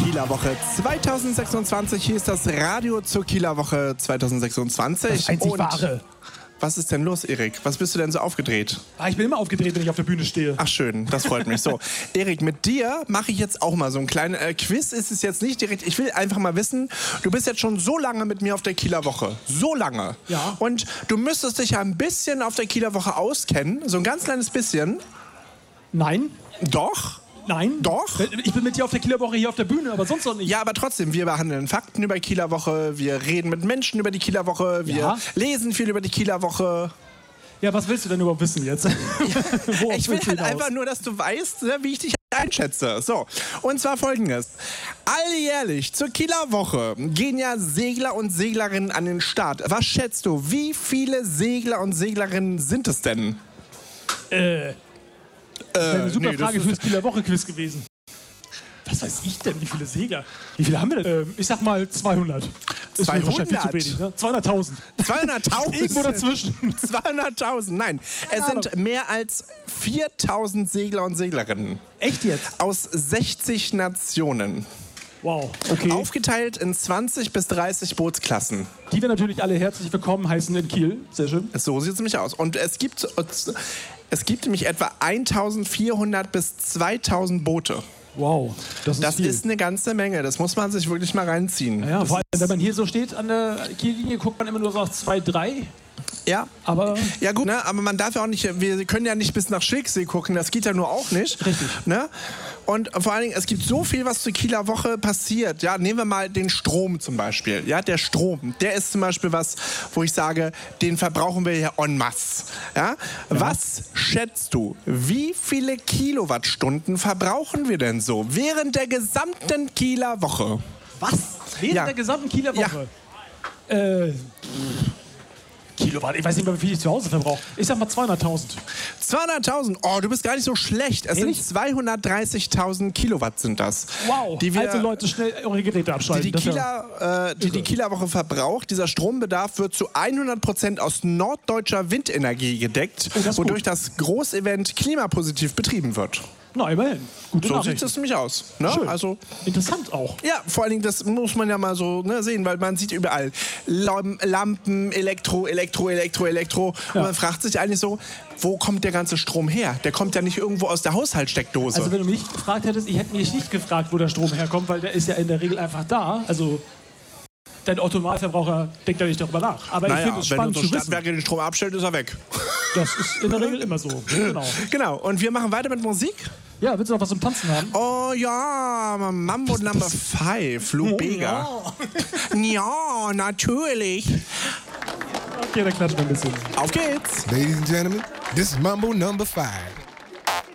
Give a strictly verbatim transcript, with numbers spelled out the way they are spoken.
Kieler Woche zwanzig sechsundzwanzig. Hier ist das Radio zur Kieler Woche zwanzig sechsundzwanzig. Das einzig Und Wahre. was ist denn los, Erik? Was bist du denn so aufgedreht? Ah, ich bin immer aufgedreht, wenn ich auf der Bühne stehe. Ach schön, das freut mich. So, Erik, mit dir mache ich jetzt auch mal so einen kleinen äh, Quiz. Ist es jetzt nicht direkt. Ich will einfach mal wissen, du bist jetzt schon so lange mit mir auf der Kieler Woche. So lange. Ja. Und du müsstest dich ja ein bisschen auf der Kieler Woche auskennen. So ein ganz kleines bisschen. Nein, Doch. nein. Doch. Ich bin mit dir auf der Kieler Woche hier auf der Bühne, aber sonst noch nicht. Ja, aber trotzdem, wir behandeln Fakten über die Kieler Woche, wir reden mit Menschen über die Kieler Woche, wir Ja. lesen viel über die Kieler Woche. Ja, was willst du denn überhaupt wissen jetzt? Worauf Ich will willst du halt hinaus? einfach nur, dass du weißt, ne, wie ich dich einschätze. So, und zwar folgendes. Alljährlich zur Kieler Woche gehen ja Segler und Seglerinnen an den Start. Was schätzt du, wie viele Segler und Seglerinnen sind es denn? Äh, das wäre eine super nee, das Frage ist- fürs Kieler Woche-Quiz gewesen. Was weiß ich denn, wie viele Segler? Wie viele haben wir denn? Ähm, ich sag mal zweihundert. Ist mir wahrscheinlich viel zu zweihundert? wenig, ne? zweihunderttausend. zweihunderttausend? Irgendwo dazwischen. zweihunderttausend, nein. Es Keine sind mehr als viertausend Segler und Seglerinnen Echt jetzt? aus sechzig Nationen. Wow, okay. Aufgeteilt in zwanzig bis dreißig Bootsklassen. Die wir natürlich alle herzlich willkommen heißen in Kiel. Sehr schön. So sieht es nämlich aus. Und es gibt, es gibt nämlich etwa eintausendvierhundert bis zweitausend Boote. Wow, das ist Das viel. ist eine ganze Menge. Das muss man sich wirklich mal reinziehen. Ja, Das vor allem, wenn man hier so steht an der Kiellinie, guckt man immer nur so auf zwei, drei. Ja. Aber Ja gut, ne? Aber man darf ja auch nicht, wir können ja nicht bis nach Schilksee gucken, das geht ja nur auch nicht. Richtig. Ne? Und vor allen Dingen, es gibt so viel, was zur Kieler Woche passiert. Ja, nehmen wir mal den Strom zum Beispiel. Ja, der Strom, der ist zum Beispiel was, wo ich sage, den verbrauchen wir hier en masse. Ja? Was schätzt du, wie viele Kilowattstunden verbrauchen wir denn so während der gesamten Kieler Woche? was? Während Ja. der gesamten Kieler Woche? Äh, Kilowatt, ich weiß nicht mehr, wie viel ich zu Hause verbrauche. Ich sag mal zweihunderttausend. zweihunderttausend, oh, du bist gar nicht so schlecht. Es Ehrlich? sind zweihundertdreißigtausend Kilowatt sind das. Wow, Die wir, also Leute, schnell eure Geräte die abschalten. die Das ist ja- Kieler, äh, die, die Kieler Woche verbraucht. Dieser Strombedarf wird zu hundert Prozent aus norddeutscher Windenergie gedeckt, Oh, das ist wodurch gut. das Großevent klimapositiv betrieben wird. Na, immerhin. Gute So sieht Nachrichten. es nämlich aus. Ne? Schön. Also, Interessant auch. ja, vor allen Dingen, das muss man ja mal so ne, sehen, weil man sieht überall Lam- Lampen, Elektro, Elektro, Elektro, Elektro. Ja. Und man fragt sich eigentlich so, wo kommt der ganze Strom her? Der kommt ja nicht irgendwo aus der Haushaltssteckdose. Also wenn du mich gefragt hättest, ich hätte mich nicht gefragt, wo der Strom herkommt, weil der ist ja in der Regel einfach da. Also dein Automalverbraucher denkt ja nicht darüber nach. Aber ich naja, finde es wenn spannend unsere zu wissen. Stadtwerke den Strom abstellt, ist er weg. Das ist in der Regel immer so. Genau. Genau, und wir machen weiter mit Musik. Ja, willst du noch was zum Tanzen haben? Oh ja, Mambo Number Five, Lou Bega. Ja, natürlich. Okay, dann klatschen wir ein bisschen. Auf geht's. Ladies and gentlemen, this is Mambo number five.